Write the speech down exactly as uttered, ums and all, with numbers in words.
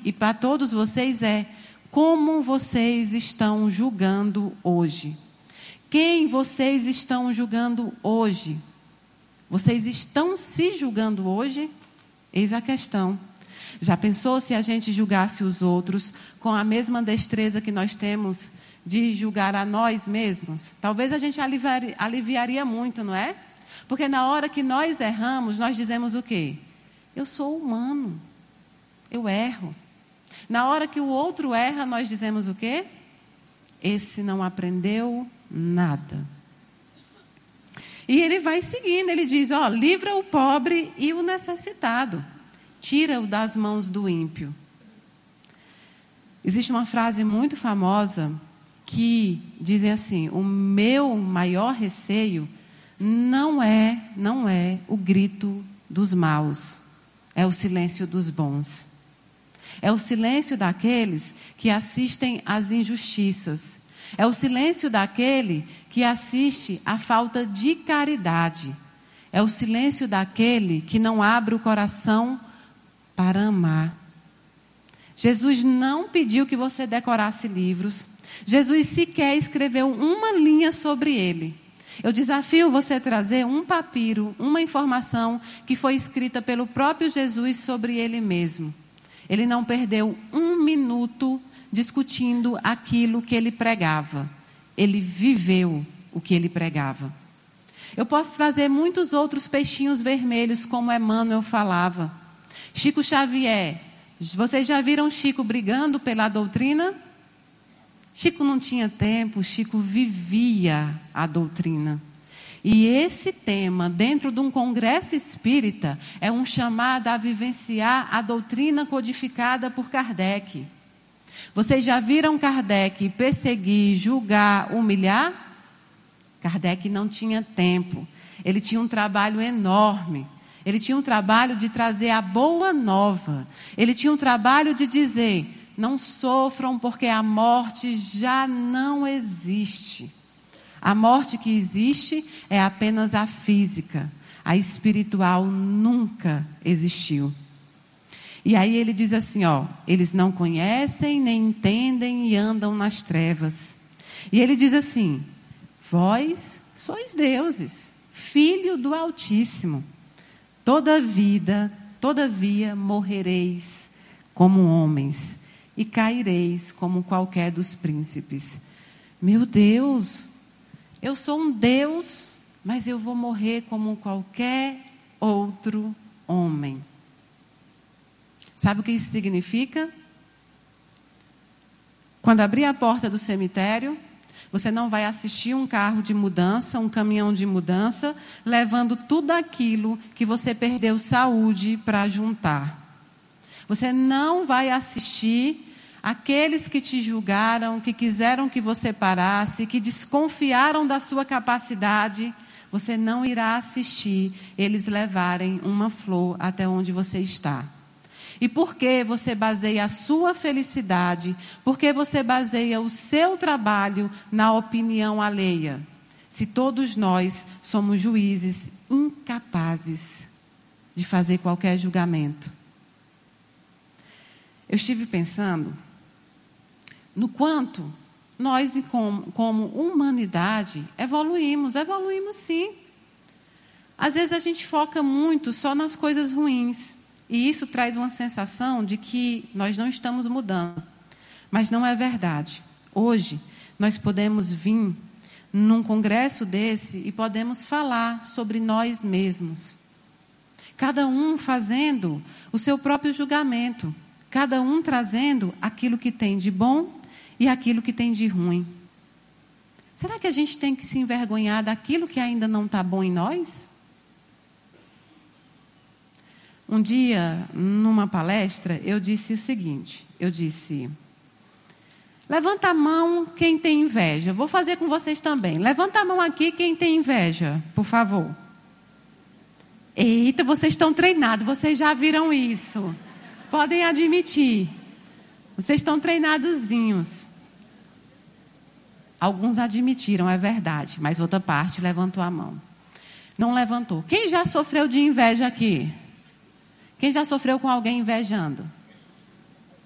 e para todos vocês é: como vocês estão julgando hoje? Quem vocês estão julgando hoje? Vocês estão se julgando hoje? Eis a questão. Já pensou se a gente julgasse os outros com a mesma destreza que nós temos de julgar a nós mesmos? Talvez a gente aliviaria, aliviaria muito, não é? Porque na hora que nós erramos, nós dizemos o quê? Eu sou humano, eu erro. Na hora que o outro erra, nós dizemos o quê? Esse não aprendeu nada. E ele vai seguindo, ele diz, ó, livra o pobre e o necessitado, tira-o das mãos do ímpio. Existe uma frase muito famosa que dizem assim: o meu maior receio não é, não é o grito dos maus, é o silêncio dos bons. É o silêncio daqueles que assistem às injustiças. É o silêncio daquele que assiste à falta de caridade. É o silêncio daquele que não abre o coração para amar. Jesus não pediu que você decorasse livros. Jesus sequer escreveu uma linha sobre ele. Eu desafio você a trazer um papiro, uma informação que foi escrita pelo próprio Jesus sobre ele mesmo. Ele não perdeu um minuto discutindo aquilo que ele pregava. Ele viveu o que ele pregava. Eu posso trazer muitos outros peixinhos vermelhos, como Emmanuel falava. Chico Xavier. Vocês já viram Chico brigando pela doutrina? Chico não tinha tempo, Chico vivia a doutrina. E esse tema, dentro de um congresso espírita, é um chamado a vivenciar a doutrina codificada por Kardec. Vocês já viram Kardec perseguir, julgar, humilhar? Kardec não tinha tempo. Ele tinha um trabalho enorme. Ele tinha um trabalho de trazer a boa nova. Ele tinha um trabalho de dizer: não sofram, porque a morte já não existe. A morte que existe é apenas a física. A espiritual nunca existiu. E aí ele diz assim, ó, eles não conhecem, nem entendem e andam nas trevas. E ele diz assim: vós sois deuses, filho do Altíssimo. Toda vida, todavia morrereis como homens e caireis como qualquer dos príncipes. Meu Deus, eu sou um Deus, mas eu vou morrer como qualquer outro homem. Sabe o que isso significa? Quando abrir a porta do cemitério, você não vai assistir um carro de mudança, um caminhão de mudança, levando tudo aquilo que você perdeu saúde para juntar. Você não vai assistir aqueles que te julgaram, que quiseram que você parasse, que desconfiaram da sua capacidade. Você não irá assistir eles levarem uma flor até onde você está. E por que você baseia a sua felicidade? Por que você baseia o seu trabalho na opinião alheia? Se todos nós somos juízes incapazes de fazer qualquer julgamento. Eu estive pensando no quanto nós, como, como humanidade, evoluímos. Evoluímos sim. Às vezes a gente foca muito só nas coisas ruins. E isso traz uma sensação de que nós não estamos mudando. Mas não é verdade. Hoje, nós podemos vir num congresso desse e podemos falar sobre nós mesmos. Cada um fazendo o seu próprio julgamento. Cada um trazendo aquilo que tem de bom e aquilo que tem de ruim. Será que a gente tem que se envergonhar daquilo que ainda não está bom em nós? Um dia, numa palestra, eu disse o seguinte, eu disse, levanta a mão quem tem inveja. Vou fazer com vocês também. Levanta a mão aqui quem tem inveja, por favor. Eita, vocês estão treinados, vocês já viram isso. Podem admitir. Vocês estão treinadozinhos. Alguns admitiram, é verdade, mas outra parte levantou a mão. Não levantou. Quem já sofreu de inveja aqui? Quem já sofreu com alguém invejando?